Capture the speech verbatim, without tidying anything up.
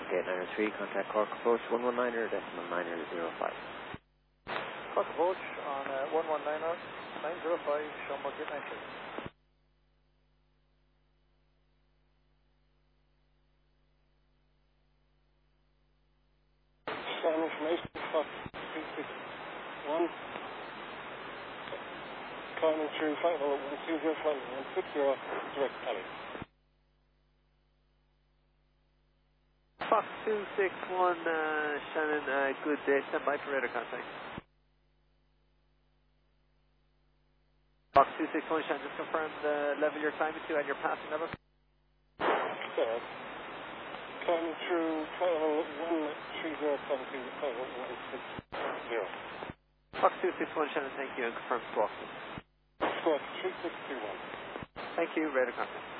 eight nine three, contact Cork Approach one one niner, decimal niner zero five. Cork Approach on uh, one one niner, nine zero five, Shamrock eight nine three. Scan information, Fox two six one. Climbing through flight level one two zero, flight level one six zero, direct tally. Fox two six one, uh, Shannon, uh, good day. Stand by for radar contact. Fox two six one, Shannon, just confirm the level you're climbing to and your passing level. Sir, climbing through flight level one three zero, climbing to flight level one six zero. Fox two six one, Shannon, thank you, and confirm squawk. Squawk three six two one. Thank you, radar contact.